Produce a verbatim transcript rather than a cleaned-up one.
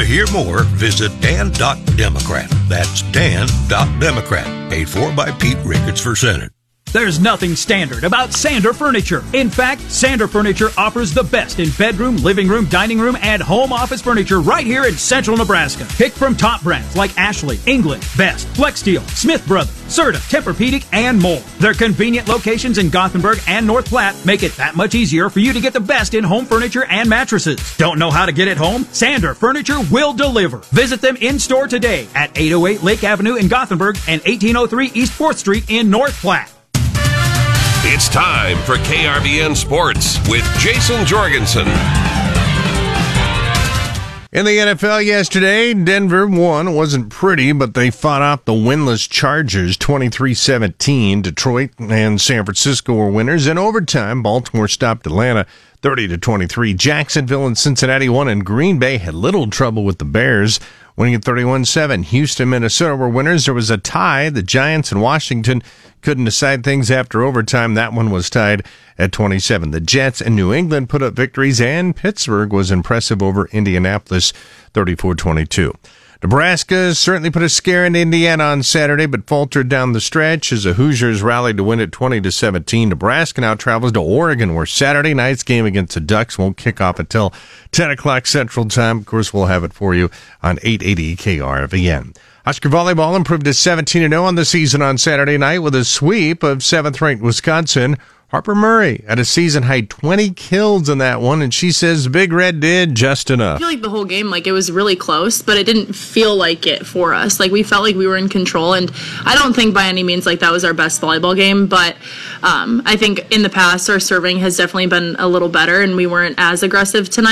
hear more, visit dan dot democrat. That's dan dot democrat. Paid for by Pete Ricketts for Senate. There's nothing standard about Sander Furniture. In fact, Sander Furniture offers the best in bedroom, living room, dining room, and home office furniture right here in central Nebraska. Pick from top brands like Ashley, England, Best, Flexsteel, Smith Brothers, Serta, Tempur-Pedic, and more. Their convenient locations in Gothenburg and North Platte make it that much easier for you to get the best in home furniture and mattresses. Don't know how to get it home? Sander Furniture will deliver. Visit them in-store today at eight oh eight Lake Avenue in Gothenburg and eighteen oh three East fourth Street in North Platte. It's time for K R V N Sports with Jason Jorgensen. In the N F L yesterday, Denver won. It wasn't pretty, but they fought off the winless Chargers twenty-three seventeen. Detroit and San Francisco were winners. In overtime, Baltimore stopped Atlanta thirty to twenty-three. Jacksonville and Cincinnati won, and Green Bay had little trouble with the Bears, winning at thirty-one seven. Houston, Minnesota were winners. There was a tie. The Giants and Washington couldn't decide things after overtime. That one was tied at twenty-seven. The Jets and New England put up victories, and Pittsburgh was impressive over Indianapolis thirty-four twenty-two. Nebraska certainly put a scare into Indiana on Saturday, but faltered down the stretch as the Hoosiers rallied to win at twenty to seventeen. Nebraska now travels to Oregon, where Saturday night's game against the Ducks won't kick off until ten o'clock Central Time. Of course, we'll have it for you on eight eighty K R V N. Husker volleyball improved to seventeen and oh on the season on Saturday night with a sweep of seventh-ranked Wisconsin. Harper Murray had a season-high twenty kills in that one, and she says Big Red did just enough. I feel like the whole game, like, it was really close, but it didn't feel like it for us. Like, we felt like we were in control, and I don't think by any means, like, that was our best volleyball game, but um, I think in the past our serving has definitely been a little better, and we weren't as aggressive tonight.